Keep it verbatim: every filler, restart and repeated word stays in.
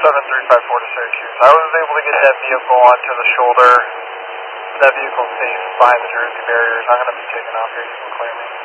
seven three five four to Syracuse. I was able to get that vehicle onto the shoulder. That vehicle stays behind the Jersey barriers. I'm going to be taking off here. You can clear me.